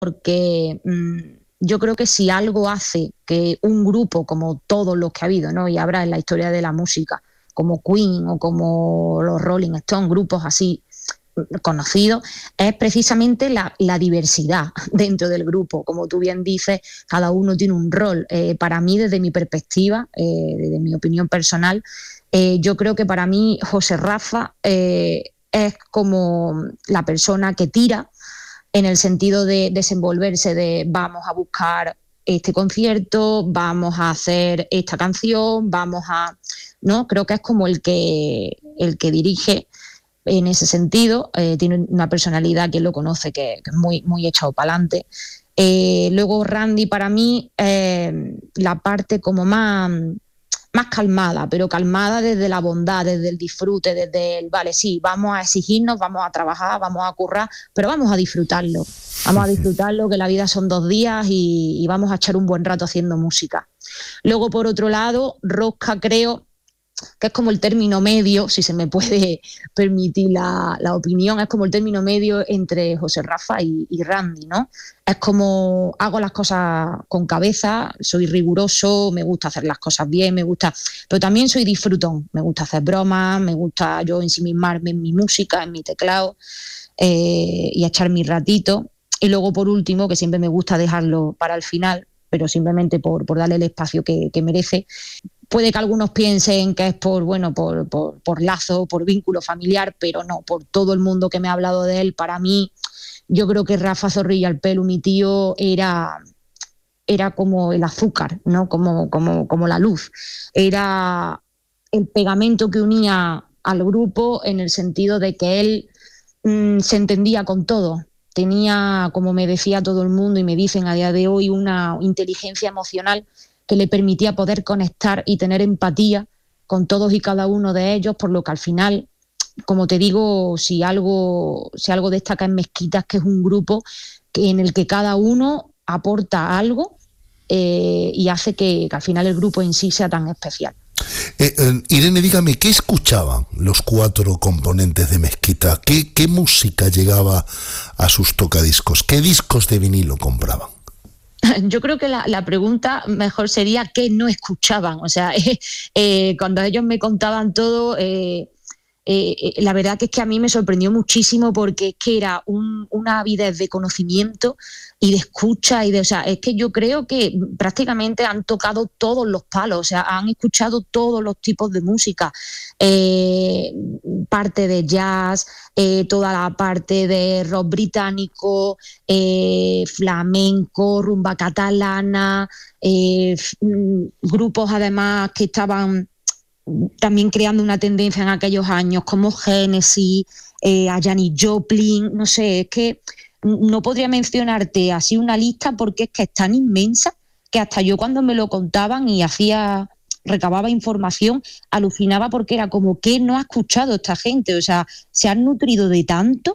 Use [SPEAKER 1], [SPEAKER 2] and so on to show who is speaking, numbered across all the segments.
[SPEAKER 1] porque yo creo que si algo hace que un grupo, como todos los que ha habido, ¿no?, y habrá en la historia de la música, como Queen o como los Rolling Stones, grupos así conocidos, es precisamente la diversidad dentro del grupo. Como tú bien dices, cada uno tiene un rol. Para mí, desde mi perspectiva, desde mi opinión personal, yo creo que para mí José Rafa es como la persona que tira, en el sentido de desenvolverse, de vamos a buscar este concierto, vamos a hacer esta canción, ¿no? Creo que es como el que dirige en ese sentido. Tiene una personalidad, quien lo conoce, que es muy, muy echado para adelante. Luego Randy, para mí, la parte como más calmada, pero calmada desde la bondad, desde el disfrute, desde el, vale, sí, vamos a exigirnos, vamos a trabajar, vamos a currar, pero vamos a disfrutarlo. Vamos a disfrutarlo, que la vida son 2 días y vamos a echar un buen rato haciendo música. Luego, por otro lado, Rosca, creo que es como el término medio, si se me puede permitir la opinión, es como el término medio entre José Rafa y Randy, ¿no? Es como hago las cosas con cabeza, soy riguroso, me gusta hacer las cosas bien, pero también soy disfrutón, me gusta hacer bromas, me gusta yo ensimismarme en mi música, en mi teclado, y echar mi ratito. Y luego, por último, que siempre me gusta dejarlo para el final, pero simplemente por darle el espacio que merece. Puede que algunos piensen que es por lazo, por vínculo familiar, pero no, por todo el mundo que me ha hablado de él. Para mí, yo creo que Rafa Zorrilla el Pelu, mi tío, era como el azúcar, ¿no? Como la luz. Era el pegamento que unía al grupo, en el sentido de que él se entendía con todo. Tenía, como me decía todo el mundo y me dicen a día de hoy, una inteligencia emocional que le permitía poder conectar y tener empatía con todos y cada uno de ellos, por lo que al final, como te digo, si algo destaca en Mezquitas, que es un grupo en el que cada uno aporta algo, y hace que al final el grupo en sí sea tan especial.
[SPEAKER 2] Irene, dígame, ¿qué escuchaban los 4 componentes de Mezquita? ¿Qué música llegaba a sus tocadiscos? ¿Qué discos de vinilo compraban?
[SPEAKER 1] Yo creo que la pregunta mejor sería ¿qué no escuchaban? O sea, cuando ellos me contaban todo, la verdad que es que a mí me sorprendió muchísimo, porque es que era una avidez de conocimiento y de escucha o sea, es que yo creo que prácticamente han tocado todos los palos, o sea, han escuchado todos los tipos de música, parte de jazz, toda la parte de rock británico, flamenco, rumba catalana, grupos además que estaban también creando una tendencia en aquellos años, como Genesis, a Janis Joplin, no sé, es que no podría mencionarte así una lista, porque es que es tan inmensa que hasta yo, cuando me lo contaban y recababa información, alucinaba, porque era como, ¿qué no ha escuchado esta gente? O sea, se han nutrido de tanto,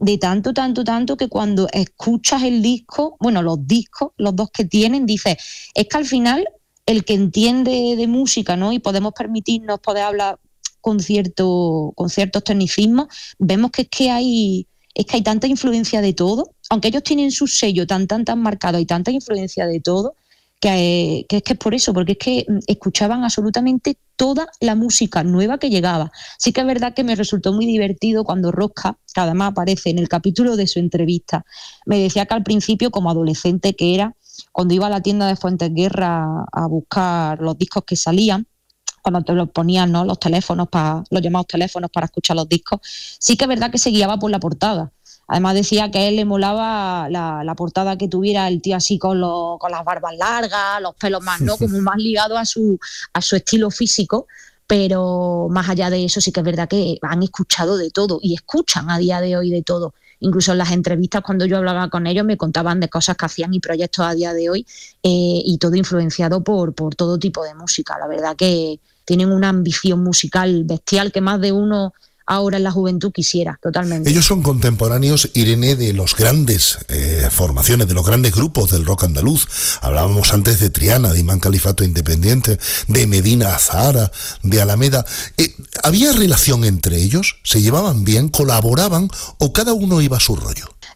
[SPEAKER 1] que cuando escuchas el disco, bueno, los discos, los 2 que tienen, dices, es que al final el que entiende de música, ¿no?, y podemos permitirnos poder hablar con ciertos tecnicismos, vemos que es que hay tanta influencia de todo, aunque ellos tienen su sello tan marcado, hay tanta influencia de todo, que es por eso, porque es que escuchaban absolutamente toda la música nueva que llegaba. Sí que es verdad que me resultó muy divertido cuando Rosca, que además aparece en el capítulo de su entrevista, me decía que al principio, como adolescente que era, cuando iba a la tienda de Fuentes Guerra a buscar los discos que salían, cuando te los ponían, ¿no?, los llamados teléfonos para escuchar los discos, sí que es verdad que se guiaba por la portada. Además decía que a él le molaba la portada que tuviera el tío así con las barbas largas, los pelos más, ¿no?, como más ligado a su estilo físico. Pero más allá de eso, sí que es verdad que han escuchado de todo y escuchan a día de hoy de todo. Incluso en las entrevistas, cuando yo hablaba con ellos, me contaban de cosas que hacían y proyectos a día de hoy, y todo influenciado por todo tipo de música. La verdad que tienen una ambición musical bestial que más de uno ahora en la juventud quisiera, totalmente.
[SPEAKER 2] Ellos son contemporáneos, Irene, de los grandes formaciones, de los grandes grupos del rock andaluz. Hablábamos antes de Triana, de Imán Califato Independiente, de Medina Azahara, de Alameda. ¿Había relación entre ellos? ¿Se llevaban bien? ¿Colaboraban? ¿O cada uno iba a su rollo?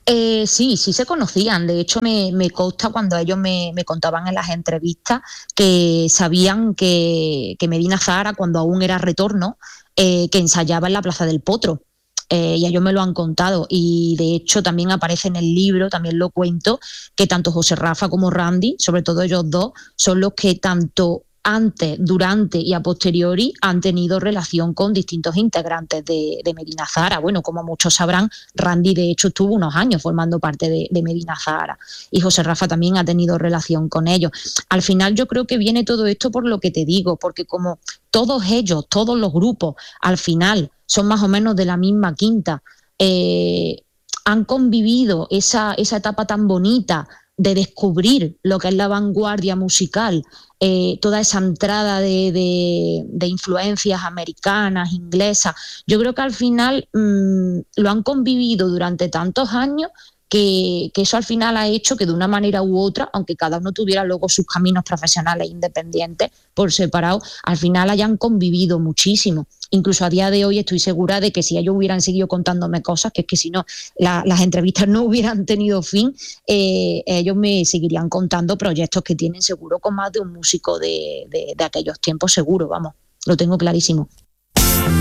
[SPEAKER 1] Sí, sí se conocían. De hecho, me consta cuando ellos me contaban en las entrevistas que sabían que Medina Zahara, cuando aún era Retorno, que ensayaba en la Plaza del Potro. Y ellos me lo han contado. Y de hecho también aparece en el libro, también lo cuento, que tanto José Rafa como Randy, sobre todo ellos dos, son los que tanto antes, durante y a posteriori han tenido relación con distintos integrantes de Medina Zahara. Bueno, como muchos sabrán, Randy de hecho estuvo unos años formando parte de Medina Zahara y José Rafa también ha tenido relación con ellos. Al final yo creo que viene todo esto por lo que te digo, porque como todos ellos, todos los grupos, al final son más o menos de la misma quinta, han convivido esa etapa tan bonita de descubrir lo que es la vanguardia musical, toda esa entrada de influencias americanas, inglesas. Yo creo que al final lo han convivido durante tantos años que eso al final ha hecho que de una manera u otra, aunque cada uno tuviera luego sus caminos profesionales independientes por separado, al final hayan convivido muchísimo. Incluso a día de hoy estoy segura de que si ellos hubieran seguido contándome cosas, que es que si no las entrevistas no hubieran tenido fin, ellos me seguirían contando proyectos que tienen seguro con más de un músico de aquellos tiempos, seguro, vamos, lo tengo clarísimo.